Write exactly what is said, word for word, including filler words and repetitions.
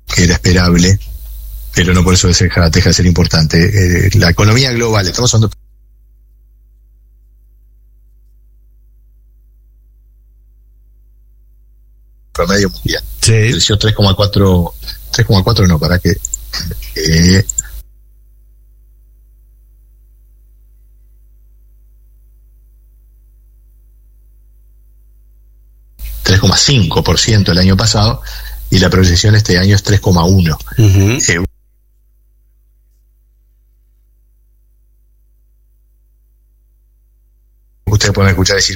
que era esperable, pero no por eso deja, deja de ser importante. Eh, la economía global, estamos hablando promedio mundial. Sí. Creció tres coma cuatro, tres coma cuatro no, para que eh, tres coma cinco por ciento el año pasado, y la proyección este año es tres coma uno. Uh-huh. Eh, ustedes pueden escuchar decir